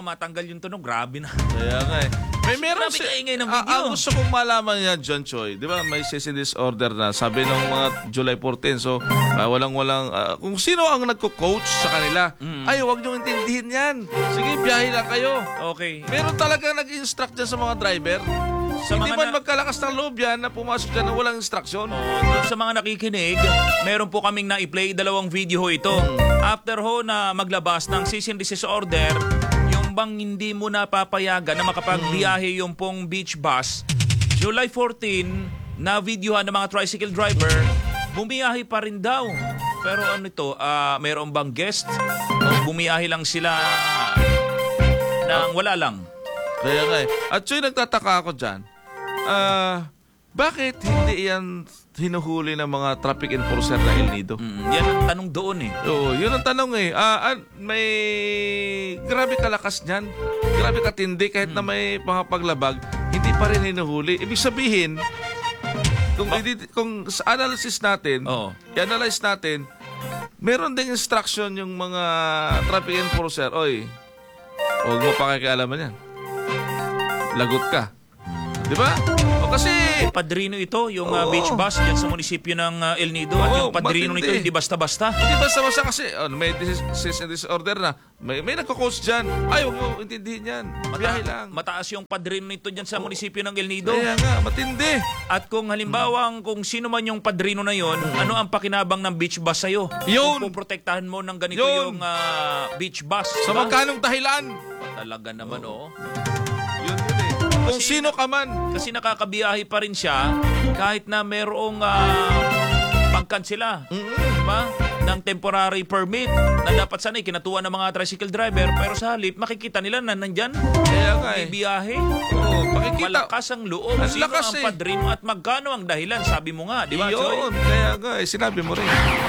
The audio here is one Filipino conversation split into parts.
kailangan matanggal yung tunog. Grabe na. Kaya nga eh. Meron grabe kaingay ng video. Ang gusto kong malaman yan, John Choi, di ba may cease and desist order na, sabi ng mga July 14, so walang kung sino ang nagko-coach sa kanila, ay huwag nyo intindihin yan. Sige, biyahe lang kayo. Okay. Meron talaga nag-instruct dyan sa mga driver. Sa Hindi mga man magkalakas ng loob yan na pumasok dyan na walang instruction. Sa mga nakikinig, meron po kaming na-i-play 2 video ito. After ho na maglabas ng cease and desist order, yung bang hindi mo na papayagan na makapagbiyahe yung pong beach bus, July 14, na videohan ng mga tricycle driver, bumiyahe pa rin daw. Pero ano ito, meron bang guest? O bumiyahe lang sila nang wala lang? Kaya nga eh. At so nagtataka ako dyan, bakit hindi yan hinuhuli ng mga traffic enforcer na El Nido? Yan ang tanong doon eh. Oo, yun ang tanong eh. May grabe kalakas niyan. Grabe katindi kahit na may mga paglabag, hindi pa rin hinuhuli. Ibig sabihin, kung sa analysis natin, i-analyze natin, meron ding instruction yung mga traffic enforcer, oy, huwag mo pakikialaman yan. Lagot ka. Di ba? O kasi padrino ito, yung beach bus dyan sa munisipyo ng El Nido. At yung padrino nito, hindi basta-basta. Hindi basta-basta kasi may cease and desist order na. May nagko-coach dyan. Ay, huwag mo intindihin yan. Biyahe lang. Mataas yung padrino nito dyan sa munisipyo ng El Nido. Kaya nga, matindi. At kung halimbawa, kung sino man yung padrino na yon, ano ang pakinabang ng beach bus sa'yo? Yun. Kung protektahan mo ng ganito yung beach bus. Sa magkanong dahilan? Talaga naman, Yun eh. Kung sino ka man. Kasi nakakabiyahe pa rin siya kahit na merong pagkansela. Diba? Ng temporary permit na dapat sana kinatuwa ng mga tricycle driver, pero sa halip makikita nila na nandyan. Kaya nga may biyahe. Makikita. Malakas ang loob. Sino ang padrino at magkano ang dahilan? Sabi mo nga, di ba? Yun. Kaya nga, sinabi mo rin.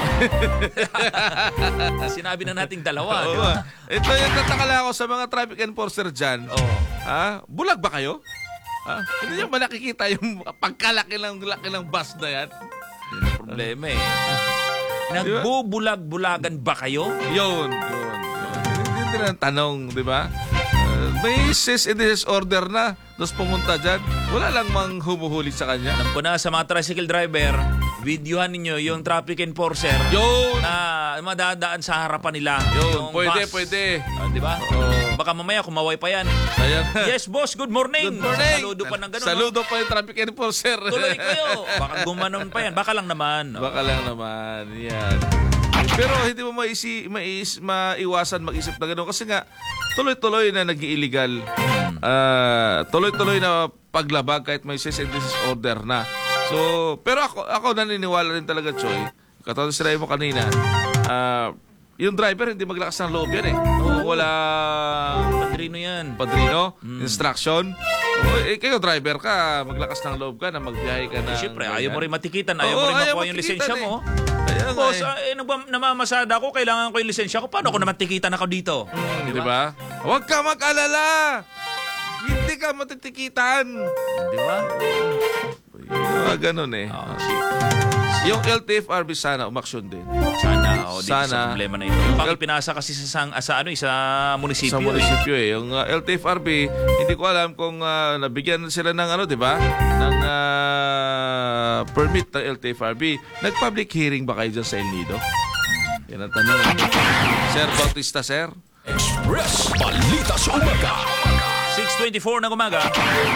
Sinabi na nating dalawa. Di ba? Ito yung tatakala ako sa mga traffic enforcer dyan. Bulag ba kayo? Hindi nyo ba nakikita yung pagkalaki ng bus na yan? Yun ang problema eh. Nagbubulag-bulagan ba kayo? Yun. Hindi na ang tanong, di ba? May cease and desist order na, tapos pumunta dyan, wala lang mang humuhuli sa kanya. Alam ko na sa mga tricycle driver, videohan ninyo yung traffic enforcer na madadaan sa harapan nila. Yung pwede. Di ba? Baka mamaya kumaway pa yan. Yes, boss, good morning. Good morning. Saludo pa ng gano'n. Saludo pa yung traffic enforcer. Tuloy kayo. Baka gumanon pa yan. Baka lang naman. Yan. Pero hindi mo maiwasan mag-isip na gano'n. Kasi nga, tuloy-tuloy na nag-illegal. Tuloy-tuloy na paglabag kahit may cease and desist order na. So, pero ako naniniwala rin talaga, Choy. Katulad sinabi mo kanina, yung driver hindi maglakas ng loob yan eh. Wala padrino yan. Instruction. Kayo driver ka, maglakas ng loob ka na magbiyahe ka na. Siyempre, ayaw mo rin matikitan. Ayaw mo rin makuha yung lisensya mo. Boss, namamasada ko, kailangan ko yung lisensya ko. Paano ako naman tikitan ako dito? Diba? Huwag ka mag-alala. Hindi ka matitikitan. Diba? Ganun eh. Yung LTFRB sana umaksyon din. Sana. Dito sa problema na ito. Bakit pinasa kasi sa munisipyo? Sa munisipyo eh. Yung LTFRB, hindi ko alam kung nabigyan sila ng di ba? Ng permit ng LTFRB. Nag-public hearing ba kayo dyan sa El Nido? Yan ang tanong. Sir Bautista, sir? Express Balita sa Umaga. 6:24 ng umaga.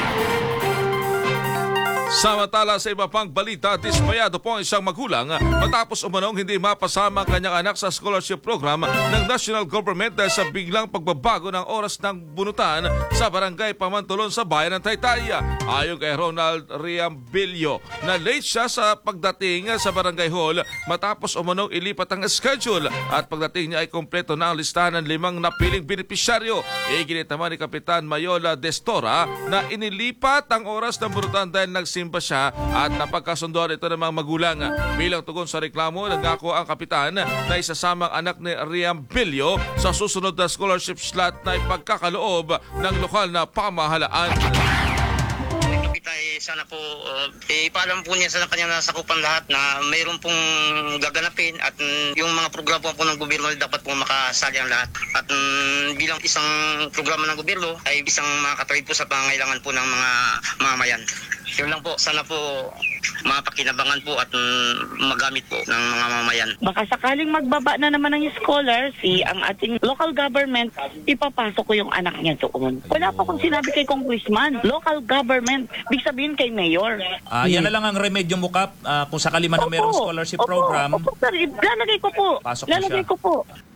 Samantala sa iba pang balita, dismayado po ang isang magulang matapos umanong hindi mapasama ang kanyang anak sa scholarship program ng national government dahil sa biglang pagbabago ng oras ng bunutan sa barangay Pamantulon sa bayan ng Taytay. Ayon kay Ronald Riambilio, na late siya sa pagdating sa barangay hall matapos umanong ilipat ang schedule at pagdating niya ay kompleto na ang listahan ng 5 napiling benepisyaryo. Iginit naman ni Kapitan Mayola Destora na inilipat ang oras ng bunutan dahil nagsimba siya at napagkasunduan ito ng mga magulang. Bilang tugon sa reklamo, nangako ang kapitan na isasama ang anak ni Riambilio sa susunod na scholarship slot na ipagkakaloob ng lokal na pamahalaan. Kapitay sana po ipaalam po niya sa kanyang nasakupan lahat na mayroon pong gaganapin at yung mga programa po ng gobyerno dapat po makasali ang lahat. At bilang isang programa ng gobyerno ay isang makatawid po sa pangailangan po ng mga mamamayan. Yun lang po, sana po mapakinabangan po at magamit po ng mga mamamayan. Baka sakaling magbaba na naman ng scholar fee, ang ating local government, ipapasok ko yung anak niya doon. Wala pa akong sinabi kay congressman. Local government, big sabihin kay mayor. Yan na lang ang remedyo mo, Kap. Kung sakali man na mayroong scholarship program, Opo, sir. Lalagay ko po. Pasok na Lalagay siya. ko po.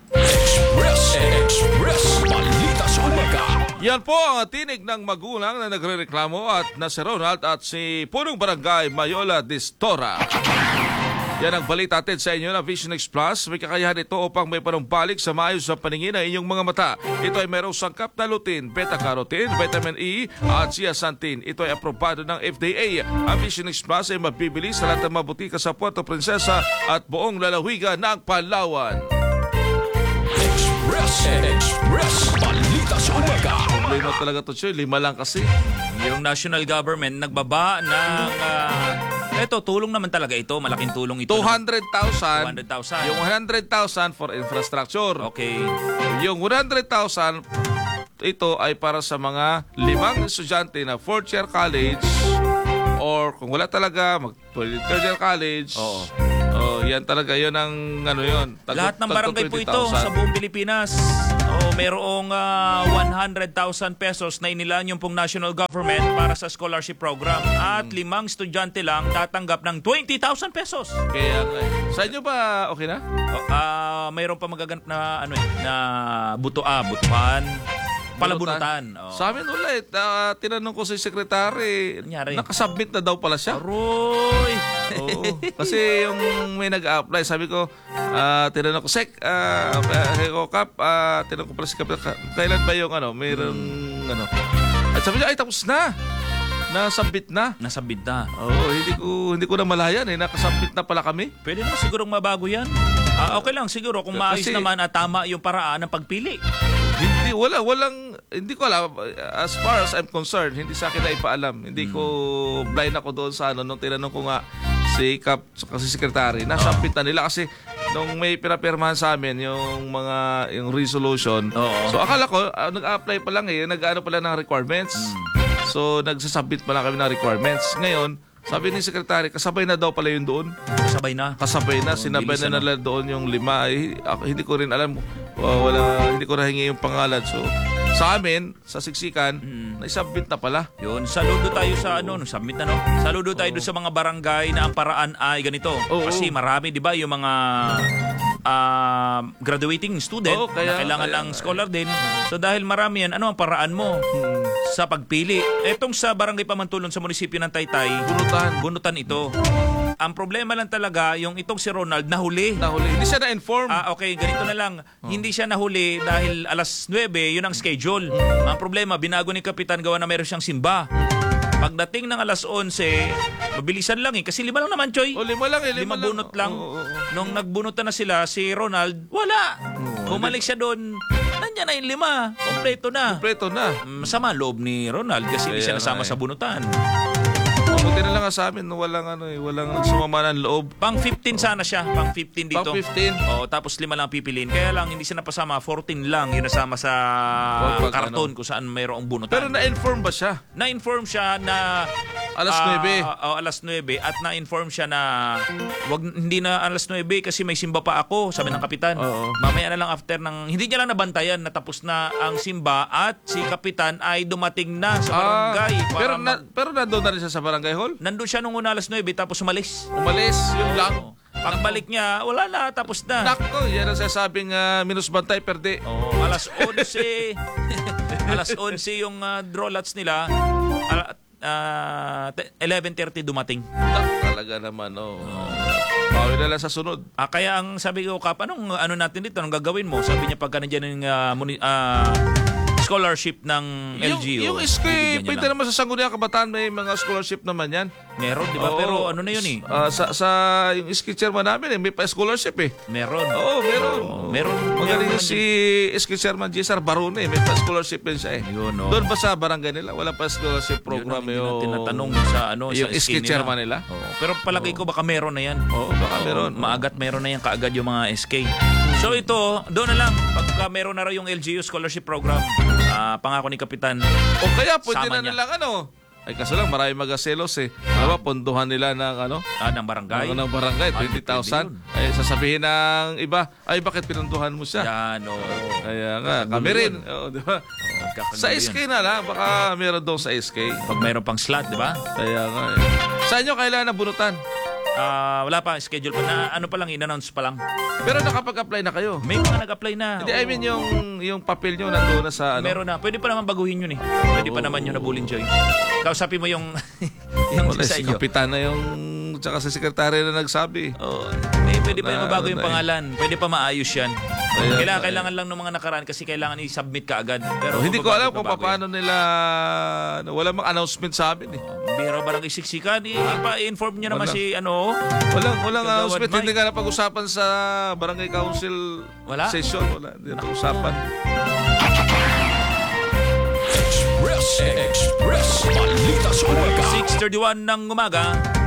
Express Balita sa Umaga. Yan po ang tinig ng magulang na nagrereklamo at na si Ronald at si Punong Barangay Mayola Distora. Yan ang balita atin sa inyo na Vision X Plus. May kakayahan ito upang may panumbalik sa maayos sa paningin ng inyong mga mata. Ito ay mayroong sangkap na lutein, beta-carotene, vitamin E at zeaxanthin. Ito ay aprobado ng FDA. Ang Vision X Plus ay mabibili sa lahat ng mabutika sa Puerto Princesa at buong lalawigan ng Palawan. Express Balita sa Umaga. Problema talaga to, Choy. 5 lang kasi. yung national government nagbaba ng tulong naman talaga ito, malaking tulong ito. 200,000. 200,000. Yung 100,000 for infrastructure. Okay. Yung 100,000 ito ay para sa mga 5 estudyante na 4th year college or kung wala talaga mag-third year college. Oo. Yan talaga yun ang yun. Lahat ng barangay po ito sa buong Pilipinas. Merong 100,000 pesos na inilaan yung pong national government para sa scholarship program. At 5 estudyante lang tatanggap ng 20,000 pesos. Kaya sa inyo ba okay na? Mayroon pa magaganap na na butuan. Palabunutan. Sa amin ulit, tinanong ko si sekretary, Nangyari? nakasubmit na daw pala siya. Aroy! Oo. Kasi yung may nag-apply, sabi ko, tinanong ko, Sek, Kap, tinanong ko pala si Kap, kailan ba yung mayroong At sabi niya, ay tapos na. Nasubmit na. Nasabit na. Oo, hindi ko na malayan nakasubmit na pala kami. Pwede naman sigurong mabago yan. Okay lang siguro kung maayos Kasi- naman at tama yung paraan ng pagpili. Hindi ko alam. As far as I'm concerned, hindi sa akin na ipaalam. Hindi ko blind ako doon sa nung tinanong ko nga si Kap si Secretary. Nasubmit na nila kasi nung may pinapirmahan sa amin yung resolution. Oo. So akala ko, nag-apply pa lang nag-ano pala ng requirements. So nagsasubmit pa lang kami ng requirements. Ngayon, sabi ni Secretary, kasabay na daw pala yun doon. Sabay na. Kasabay na, sinabay bilis, na nila doon yung 5. Ako, hindi ko rin alam. Hindi ko nahingi yung pangalan. So, sa amin, sa siksikan, naisubmit na pala. Yun, saludo tayo sa submit na Saludo tayo doon sa mga barangay na ang paraan ay ganito. Oo. Kasi marami, 'di ba, yung mga graduating student na kailangan ng scholar din. So dahil marami yan, ano ang paraan mo sa pagpili? Etong sa Barangay Pamantulon sa munisipyo ng Taytay, bunutan ito. Ang problema lang talaga, yung itong si Ronald nahuli. Hindi siya na-inform. Okay, ganito na lang. Hindi siya nahuli dahil alas 9, yun ang schedule. Ang problema, binago ni Kapitan gawa na meron siyang simba. Pagdating ng alas 11, mabilisan lang kasi 5 lang naman, Choy. 5 lang 5 bunot lang. Oo. Nung nagbunutan na sila, si Ronald, wala. Bumalik siya doon. Nandiyan na yung 5. Kompleto na. Kompleto na. Masama loob ni Ronald kasi hindi siya nasama sa bunutan. Mabuti na lang sa amin, walang sumama ng loob. Pang 15 sana siya. Pang 15 dito. Pang 15? Tapos 5 lang pipiliin. Kaya lang, hindi siya napasama. 14 lang yung nasama sa karton kung saan mayroong bunutan. Pero na-inform ba siya? Na-inform siya na Alas 9? alas 9 at na-inform siya na hindi na alas 9 kasi may simba pa ako, sabi ng kapitan. Oo. Mamaya na lang after hindi niya lang nabantayan na tapos na ang simba at si kapitan ay dumating na sa barangay. Pero nandun na rin siya sa barangay hall? Nandun siya nung una alas 9 tapos umalis. Yun lang. Pagbalik niya, wala na, tapos na. Nako, yan ang sasabing minusbantay perde. Alas 11 alas 11 yung draw lots nila. 11:30 dumating. Talaga naman, Bawi na lang sa sunod. Kaya ang sabi ko, Kap, ano natin dito? Anong gagawin mo? Sabi niya pagka nandiyan yung scholarship ng LGU. Yung SK, bibigyan niya pwede lang. naman sa Sangguniang Kabataan, may mga scholarship naman yan. Meron, di ba? Oo. Pero ano na yun eh? Sa yung SK chairman namin, may pa-scholarship eh. Meron. Oo, meron. Meron. Magaling Meron si SK chairman J.S.R. Barone, may pa-scholarship din siya eh. Yun, no? Doon ba sa barangay nila, wala pa-scholarship program Yun ang yung... tinatanong sa yung sa SK chairman nila? Oo. Pero palagay ko baka meron na yan. Oo, baka meron. Maagat meron na yan kaagad yung mga SK. So ito, doon na lang. Pagka meron na raw yung LGU scholarship program, pangako ni Kapitan. O kaya pwede Sama na niya. nilang ay kaso lang marami magaselos eh. Diba, ponduhan nila ng Ng barangay. ng barangay, 20,000. Ay sasabihin ng iba, ay bakit pinunduhan mo siya? Yan, oo. Kaya nga, kami rin. Oo, di ba? Magkakagulo Sa yan. SK na lang, baka meron doon sa SK. Pag meron pang slot, di ba? Kaya nga eh. Saan nyo kailangan ng bunutan? Wala pa, schedule pa na, ano pa lang, in-announce pa lang. Pero nakapag-apply na kayo. May mga nag-apply na. Hindi, I oo. mean yung papel nyo nandun na sa Meron na. Pwede pa naman baguhin yun eh. Pwede pa naman yun na Bulin Joy. Kausapin mo yung yung Wala, sa si inyo. kapitan na yung tsaka sa sekretary na nagsabi. Oh, pwede pa yung mabago yung pangalan. Pwede pa maayos yan. Kailangan lang ng mga nakaraan kasi kailangan i-submit ka agad. Pero Hindi ko alam kung mabago paano nila wala mang announcement sa amin eh. yan. Biro barang isiksikan, i-inform niyo naman Wala. si Walang Kagawad announcement. Mike. Hindi nga napag-usapan sa barangay council Wala? session. Wala. Hindi napag-usapan. Express Balita sa Umaga. 6:31 ng umaga.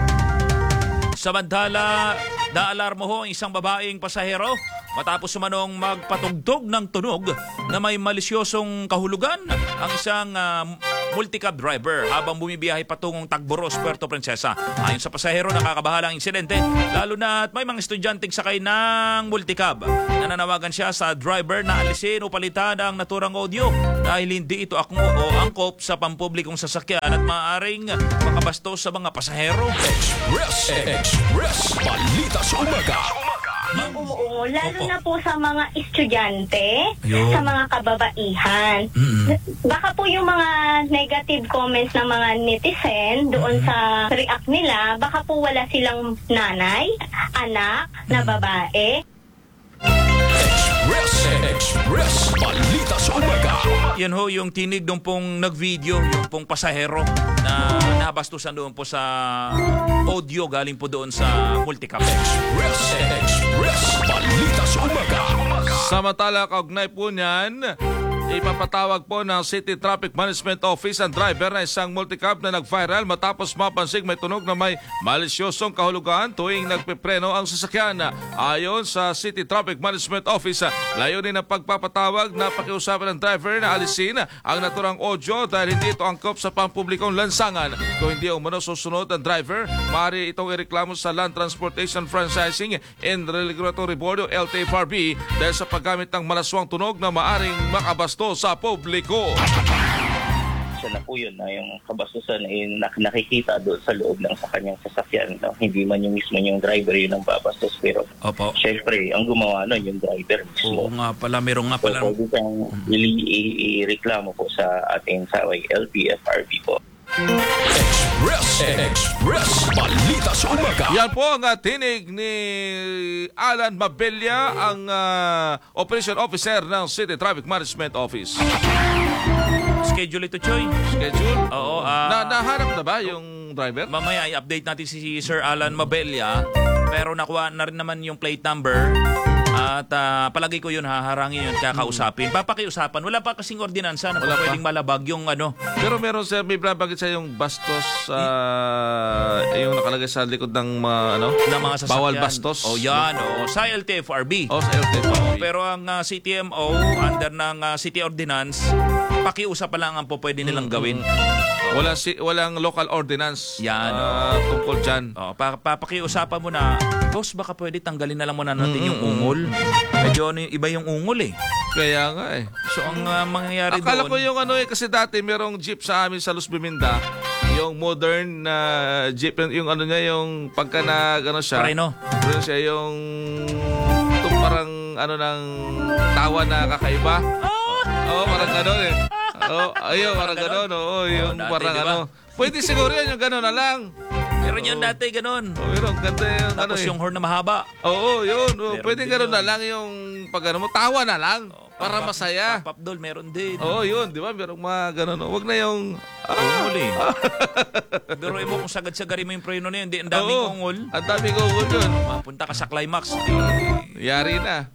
Samantala, naalarmo ho ang isang babaeng pasahero matapos sumanong magpatugtog ng tunog na may malisyosong kahulugan ang isang multicab driver habang bumibiyahe patungong Tagboros, Puerto Princesa. Ayon sa pasahero, nakakabahalang insidente lalo na at may mga estudyanteng sakay ng multicab. Nananawagan siya sa driver na alisin o palitan ang naturang audio dahil hindi ito akmo o angkop sa pampublikong sasakyan at maaaring makabastos sa mga pasahero. Express Balita sa Umaga. Oo, lalo na po sa mga estudyante, Ayun. sa mga kababaihan. Baka po yung mga negative comments ng mga netizen doon sa react nila, baka po wala silang nanay, anak na babae. Express Balita sa Umaga. Yan ho yung tinig doon pong nag-video, yung pong pasahero na nabastusan doon po sa audio galing po doon sa multicab. Express Balita sa Umaga. Samantala, kaugnay po niyan, ipapatawag po ng City Traffic Management Office ang driver na isang multicab na nag-viral matapos mapansig may tunog na may malisyosong kahulugan tuwing nagpipreno ang sasakyan. Ayon sa City Traffic Management Office, layunin ng pagpapatawag na pakiusapan ng driver na alisin ang naturang audio dahil hindi ito angkop sa pampublikong lansangan. Kung hindi umano susunod ang driver, maaari itong ireklamo sa Land Transportation Franchising and Regulatory Board o LTFRB dahil sa paggamit ng malaswang tunog na maaring makabasto sa publiko. Siya na po yun na yung kabastusan ay nakikita doon sa loob ng sa kanyang sasakyan. No? Hindi man yung mismo yung driver yun ang babastos. Pero Opo. syempre, ang gumawa nun yung driver Oo mismo. nga pala, meron nga So, pala. pwede kang i-reklamo po sa ating sa LTFRB po. Express Balita sa Umaga. Yan po ang tinig ni Alan Mabella, ang Operation Officer ng City Traffic Management Office. Schedule ito, Choy. Schedule? Oo. Nahanap na ba yung driver? Mamaya i-update natin si Sir Alan Mabella. Pero nakuha na rin naman yung plate number. At palagi ko yun haharangin yun, kakausapin. Papakiusapan. Wala pa kasing ordinansa na Wala pa. pwedeng malabag yung ano. Pero meron siya, may babagit siya yung bastos, yung nakalagay sa likod ng ng mga sasakyan. bawal bastos. O yan, o. Sa LTFRB. O sa LTFRB. Pero ang CTMO, under ng City Ordinance, pakiusap pa lang ang po pwede nilang gawin. Walang local ordinance Yan, tungkol dyan. O, papakiusapan mo na, boss, baka pwede tanggalin na lang muna natin yung ungol. Medyo iba yung ungol eh. Kaya nga eh. So ang mangyayari Akala doon... ko yung kasi dati merong jeep sa amin sa Luz Biminda, yung modern na jeep, yung yung pagka siya. Pareno. Doon siya yung parang ng tawa na kakaiba. Oo, parang gano'n eh. Ayun, parang gano'n. Oo, yung dati, parang diba? Pwede siguro yan yung gano'n na lang. Meron yan dati, ganun. Pero ang ganda yung Tapos yung horn na mahaba. Oo, yun. Meron Pwede din gano'n yun. na lang yung pag mo, tawa na lang. para masaya. Papdol, meron din. Oo, yun, di ba? Merong mga ganun. Huwag na yung... Ungol eh. Pero mo kung sagad-sagari mo yung preno na yun, ang daming Oo, ungol. ang daming ungol yun. Mapunta ka sa climax. Yari na.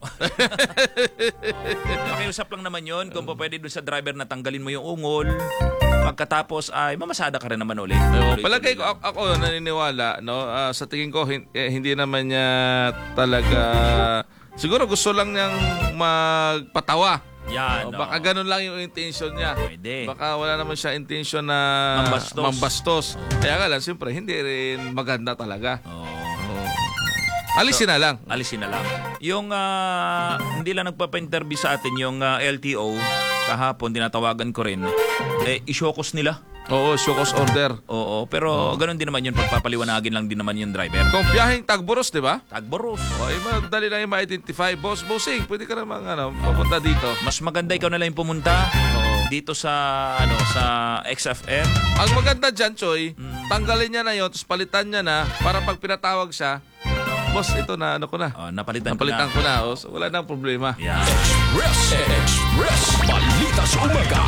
Makiusap lang naman yun kung pwede doon sa driver na tanggalin mo yung ungol. Pagkatapos ay mamasada ka rin naman ulit. Palagay ko, ako naniniwala, no? Sa tingin ko, hindi naman niya talaga... Siguro gusto lang niyang magpatawa. Yan. Baka ganun lang yung intention niya. Pwede. Baka wala naman siya intention na mambastos. Kaya nga lang, siyempre, hindi rin maganda talaga. Alisin na lang. Alisin na lang. Yung hindi lang nagpapa-interview sa atin yung LTO kahapon, tinatawagan ko rin. Isyokos nila. Oo, show cause order. Oo, pero ganun din naman yun. Pagpapaliwanagin lang din naman yung driver. Kung biyaheng Tagboros, di ba? Tagboros. Madali lang yung ma-identify. Bossing, pwede ka naman papunta dito. Mas maganda ikaw na lang yung pumunta dito sa sa XFM. Ang maganda dyan, Choy, tanggalin niya na yun, tapos palitan niya na para pag pinatawag siya, boss, ito na, ko na. Napalitan ko na. So, wala nang problema. Yeah. Express Balita sa Umaga.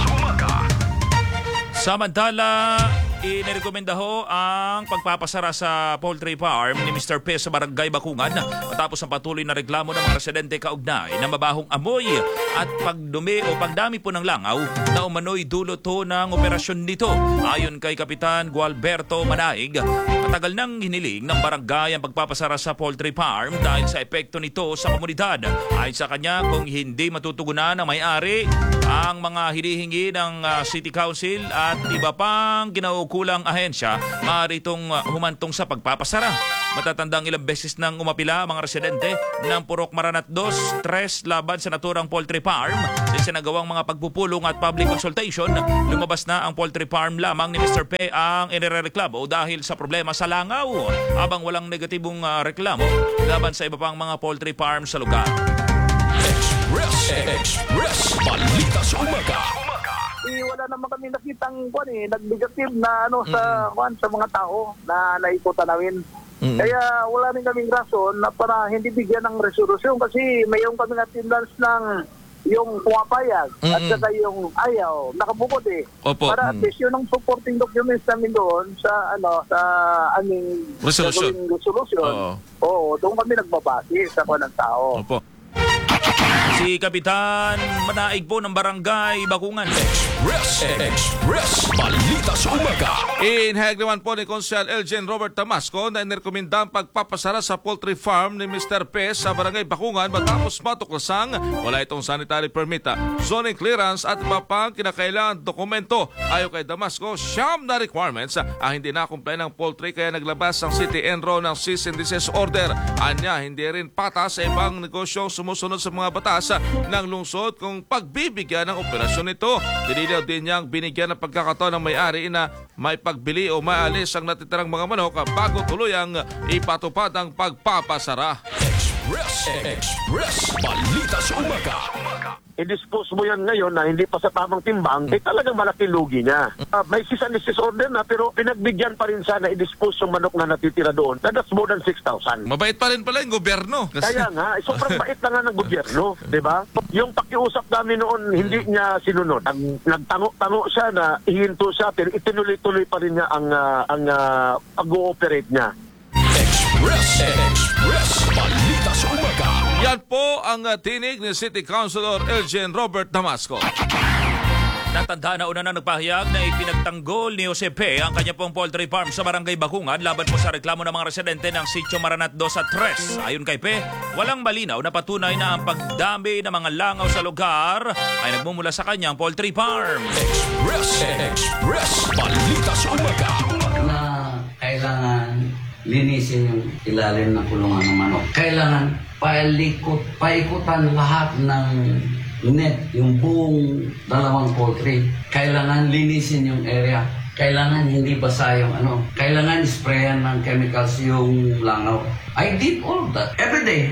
Samantala, inirekomenda ho ang pagpapasara sa poultry farm ni Mr. P sa Barangay Bakungan matapos ang patuloy na reklamo ng mga residente kaugnay na mabahong amoy at pagdumi o pagdami po ng langaw na umano'y dulot ho ng operasyon nito. Ayon kay Kapitan Gualberto Manaig, matagal nang hiniling ng barangay ang pagpapasara sa poultry farm dahil sa epekto nito sa komunidad. Ayon sa kanya, kung hindi matutugunan ng may-ari ang mga hinihingi ng City Council at iba pang kinaukulang ahensya, maaari itong humantong sa pagpapasara. Matatandang ilang beses nang umapila ang mga residente ng Purok Maranat 2, 3 laban sa naturang poultry farm. Sa sinagawang mga pagpupulong at public consultation, lumabas na ang poultry farm lamang ni Mr. P ang inirereklamo dahil sa problema sa langaw, habang walang negatibong reklamo laban sa iba pang mga poultry farm sa lugar. Express Balita sa Umaga. Wala naman kami nakitang nag-negative na sa mga tao na naikutan namin. Kaya wala rin kaming rason na para hindi bigyan ng resolusyon kasi mayroon kaming attendance ng yung pumapayag at saka yung ayaw, nakabukod Opo. Para at least yun ang supporting documents namin doon sa sa aming resolution. Oo, doon kami nagbabase sa ng tao. Opo. Si Kapitan Manaig po ng Barangay Bakungan. Express Balita sa Umaga. Inihayag naman po ni Konsehal Elgin Robert Damasco na inirekomenda ang pagpapasara sa poultry farm ni Mr. P sa Barangay Bakungan matapos matuklasang wala itong sanitary permit, zoning clearance at iba pang kinakailangan dokumento. Ayon kay Damasco, siyam na requirements ang hindi na-comply ng poultry kaya naglabas ang City Enro ng cease and desist order. Anya, hindi rin patas sa ibang negosyong sumusunod sa mga batas ng lungsod kung pagbibigyan ng operasyon nito. Dinilinaw din niyang binigyan ng pagkakataon ng may-ari na may pagbili o maalis ang natitirang mga manok bago tuluyang ipatupad ang pagpapasara. Express Balita sa Umaga. I-dispose mo yan ngayon na hindi pa sa tamang timbang, talagang malaki lugi niya. May cease and desist order na pero pinagbigyan pa rin sana i-dispose yung manok na natitira doon. That's more than 6,000. Mabait pa rin pala yung gobyerno. Kaya nga, sobrang bait na nga ng gobyerno, di ba? Yung pakiusap namin noon, hindi niya sinunod. Nagtango-tango siya na ihinto siya pero itinuloy-tuloy pa rin niya ang pag-ooperate niya. Express Balita sa Umaga. Yan po ang tinig ni City Councilor Elgin Robert Damasco. Natanda na una na nagpahayag na ipinagtanggol ni Jose P ang kanya pong poultry farm sa Barangay Bakungan laban po sa reklamo ng mga residente ng Sitio Maranat 2 at 3. Ayon kay P, walang malinaw na patunay na ang pagdami ng mga langaw sa lugar ay nagmumula sa kanyang poultry farm. Express Balita sa Umaga. Na kailangan linisin yung ilalim ng kulungan ng manok. Kailangan paikutan lahat ng net, yung buong dalawang poultry. Kailangan linisin yung area. Kailangan hindi basa yung Kailangan sprayan ng chemicals yung langaw. I did all that every day.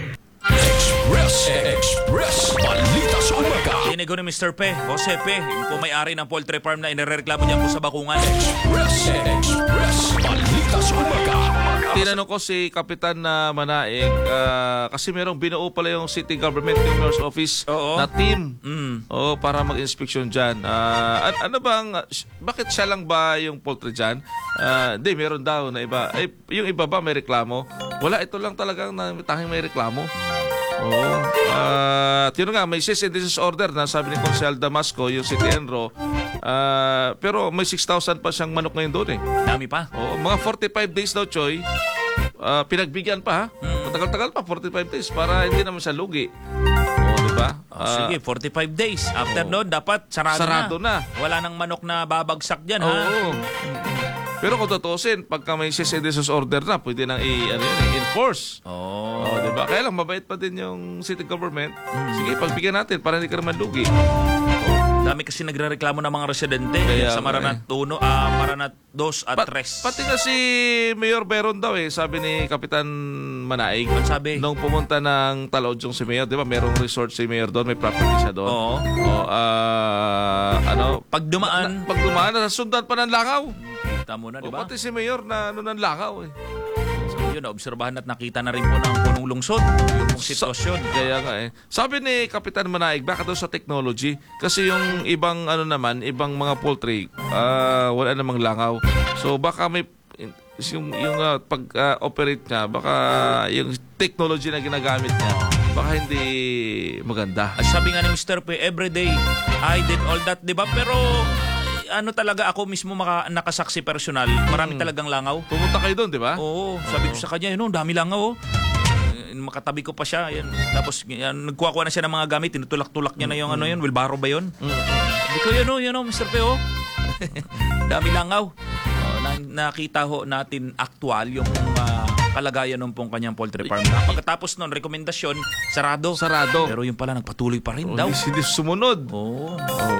Express Balita sa Umaga. Tinigo ni Mr. P, Jose P, yung po may-ari ng poultry farm na inireklamo niya po sa Bakungan. Express Balita sa Umaga. Tinanong ko si Kapitan na Manaig kasi merong binuo pala yung city government, yung mayor's office na team para mag-inspection dyan. Bakit siya lang ba yung poultry dyan? Hindi, meron daw na iba. Yung iba ba may reklamo? Wala, ito lang talagang tanging may reklamo. Oo. At yun nga, may cease and desist order na sabi ni Consel Damasco, yung City Enro. Pero may 6,000 pa siyang manok ngayon doon eh. Dami pa. Oo, mga 45 days daw, Choy. Pinagbigyan pa ha. Matagal-tagal pa, 45 days para hindi naman siya lugi. Oo, diba? Sige, 45 days. After noon, dapat sarado na. Wala nang manok na babagsak dyan, ha? Oo. Pero kung tutusin, pagka may cease and desist order na, pwede nang i-enforce. Oo. Diba? Kaya lang, mabait pa din yung city government. Sige, pagbigyan natin para hindi ka naman lugi. Dami kasi nagrereklamo ng mga residente Kaya sa Maranat 1, Maranat 2 at 3. Pati nga si Mayor Beron daw sabi ni Kapitan Manaig. Ano sabi? Nung pumunta ng Talodjong si Mayor, di ba merong resort si Mayor doon, may property siya doon. Oo. Pag dumaan, nasundan pa ng langaw. kita mo na, di ba? Pati si Mayor na ng langaw So yun, naobserbahan at nakita na rin po ng punong lungsod yung sitwasyon. Kaya nga Sabi ni Kapitan Manaig, baka daw sa technology. Kasi yung ibang ibang mga poultry, wala namang langaw. So baka may yung pag-operate niya, baka yung technology na ginagamit niya, baka hindi maganda. At sabi nga ni Mr. P, everyday I did all that, di ba? Pero talaga ako mismo nakasaksi personal, marami talagang langaw. Pumunta kayo doon, di ba? Oo, sabi ko sa kanya, dami langaw. Makatabi ko pa siya. Tapos nagkuha na siya ng mga gamit, tinutulak-tulak niya na yung wheelbarrow ba yun? Hindi ko Mr. P, dami langaw. Nakita natin aktual yung kalagayan ng pong kanyang poultry farm. Pagkatapos nun, rekomendasyon, sarado. Pero yung pala, nagpatuloy pa rin daw. Hindi sumunod. Oo.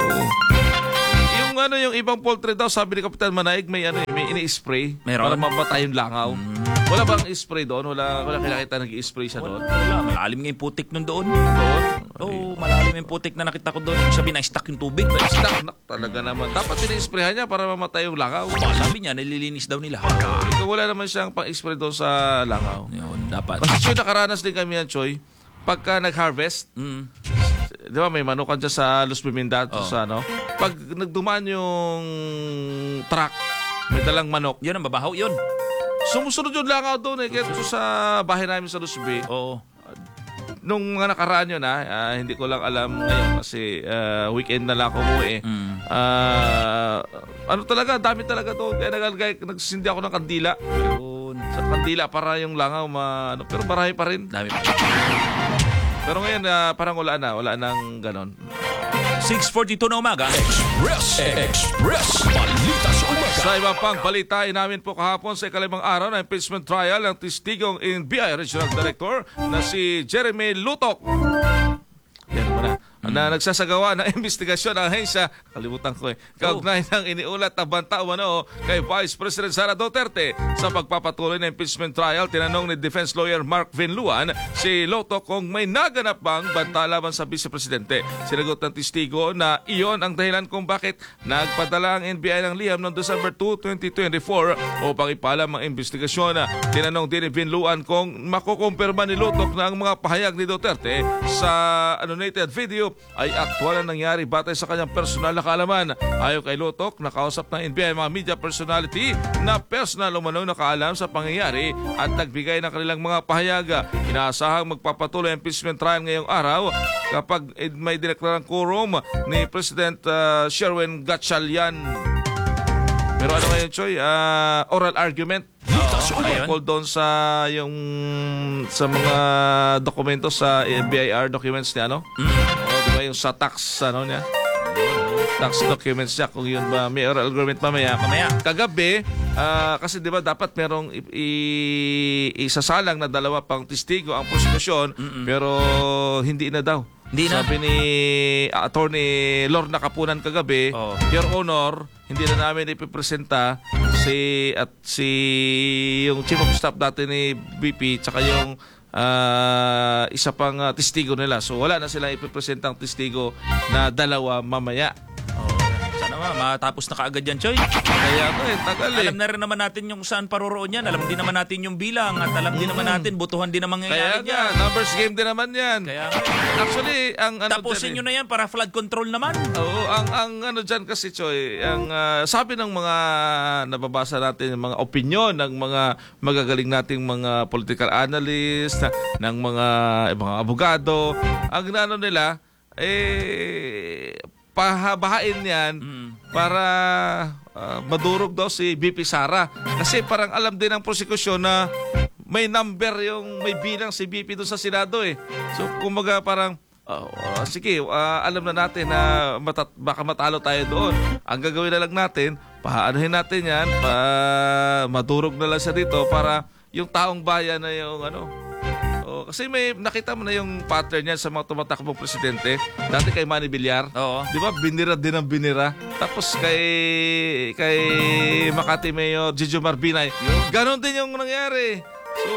Yung ibang poultry daw, sabi ni Kapitan Manaig, may ini-spray para mamatay yung langaw. Wala bang spray doon? Wala kinakita nag-i-spray siya doon? Wala. Malalim nga yung putik nun doon. Oo, malalim yung putik na nakita ko doon. Sabi na stuck yung tubig. Talaga naman. Dapat ini-sprayhan niya para mamatay yung langaw. Sabi niya, nililinis daw nila. Ito wala naman siyang pang-spray doon sa langaw. Yun, dapat. Kasi nakaranas din kami yan, Choy. Pagka nag-harvest, di ba may manok dyan sa Los Bimindat, pag nagdumaan yung truck, may dalang manok. Yun ang babahaw, yun. Sumusunod yung langaw doon Kaya sa bahay namin sa Los B. Oo. Nung mga nakaraan yun hindi ko lang alam ngayon kasi weekend na lang ako umuwi talaga, dami talaga doon. Kaya nagsindi ako ng kandila. Sa kandila para yung langaw pero marami pa rin. Dami pa. Pero ngayon parang wala nang ganon. 6:42 na umaga. Express Balita sa Umaga. Sa iba pang balita, inamin po kahapon sa ikalimang araw ng impeachment trial ng testigong NBI Regional Director na si Jeremy Lutok. Yan naman na nagsasagawa ng investigasyon ng ahensya, kalimutan ko kaugnay ng iniulat na banta kay Vice President Sara Duterte sa pagpapatuloy ng impeachment trial. Tinanong ni defense lawyer Mark Vinluan si Lutok kung may naganap bang banta laban sa Vice Presidente. Sinagot ng testigo na iyon ang dahilan kung bakit nagpadala ang NBI ng liham noong December 2, 2024 upang ipalam ang investigasyon. Tinanong din ni Vinluan kung makukumpirma ni Lutok na ang mga pahayag ni Duterte sa annotated video ay aktwal na nangyari batay sa kanyang personal na kaalaman. Ayon kay Lutok, nakausap ng NBI mga media personality na personal umano nakaalam sa pangyayari at nagbigay ng kanilang mga pahayag. Inaasahang magpapatuloy ang impeachment trial ngayong araw kapag may dineklarang quorum ni President Sherwin Gatchalian. Pero ngayon, Choy? Oral argument. Tungkol doon sa mga dokumento sa BIR documents niya, diba yung sa tax, niya? Tax documents niya, kung yun ba, may oral argument mamaya. Kagabi, kasi diba dapat merong isasalang na 2 pang testigo ang prosekusyon, pero hindi na daw. Sabi ni Attorney Lorna Kapunan kagabi, Your Honor, hindi na namin ipipresenta si yung Chief of Staff dati ni BP tsaka yung isa pang testigo nila. So wala na silang ipipresentang testigo na 2 mamaya. Sana matapos na kaagad yan, Choy. Kaya ko tagal Alam na rin naman natin yung saan paroroon yan. Alam din naman natin yung bilang at alam din naman natin, butuhan din naman Kaya nangyayari nga, dyan. numbers game din naman yan. Kaya Actually, ang ano tapusin nyo dyan, na yan para flood control naman. Oo, ang ano dyan kasi, Choy, ang sabi ng mga nababasa natin, yung mga opinion ng mga magagaling nating mga political analyst, ng mga abogado, ang ano nila, pahabahain yan para madurog daw si BP Sara. Kasi parang alam din ng prosekusyon na may number may bilang si BP doon sa Senado eh. So kumaga parang sige, alam na natin na baka matalo tayo doon. Ang gagawin na lang natin, paanuhin natin yan, madurog na lang siya dito para yung taong bayan na yung kasi may nakita mo na yung pattern niya sa mga tumatakbong presidente. Dati kay Manny Villar. Oo. Di ba? Binira din ang binira. Tapos kay Makati Mayor Gigi Marbinay. Ganon din yung nangyari. So,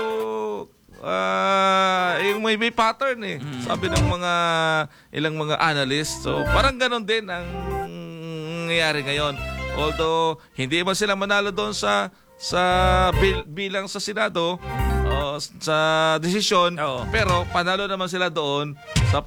yung may pattern eh. Sabi ng ilang mga analyst. So, parang ganon din ang nangyayari ngayon. Although, hindi man sila manalo doon sa bilang sa Senado, sa desisyon, pero panalo naman sila doon sa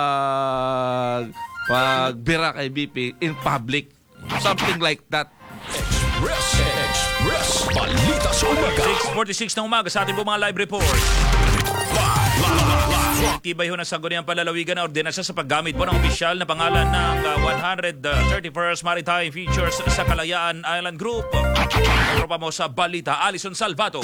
pagbira kay BP in public. Something like that. Express. Balita sa umaga. 6:46 ng umaga sa ating po mga live report. Tibay ho ng sangguniang palalawigan na ordinasya sa paggamit po ng opisyal na pangalan ng 131st Maritime Features sa Kalayaan Island Group. Tropa mo sa balita, Alison Salvato.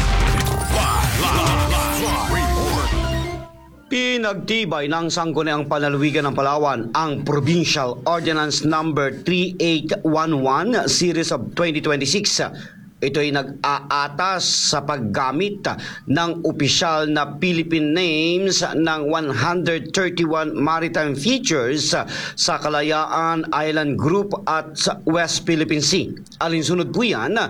Pinagtibay ng sangguniang palalawigan ng Palawan ang Provincial Ordinance Number 3811 Series of 2026. Ito ay nag-aatas sa paggamit ng opisyal na Philippine names ng 131 maritime features sa Kalayaan Island Group at sa West Philippine Sea. Alinsunod po yan